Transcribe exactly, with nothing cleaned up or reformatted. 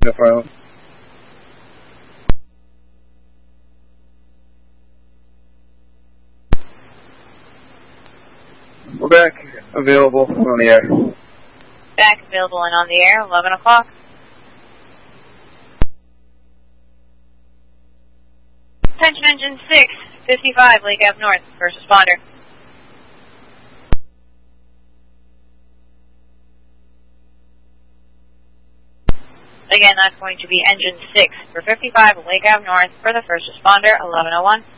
No problem. We're back, available, on the air. Back, available and on the air, eleven o'clock. Attention engine six, fifty-five, Lake Ave North, first responder. Again, that's going to be engine six for fifty-five, Lake Ave North, for the first responder, eleven oh one.